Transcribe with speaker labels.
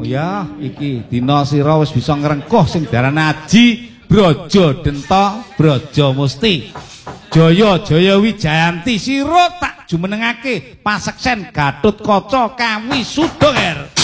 Speaker 1: ya, iki dina sira wis bisa ngrengkuh sing diarani Aji Braja Denta Braja Musti. Jaya Jaya Wijayanti sira tak jumenengake paseksen Gatotkaca Kawisuda.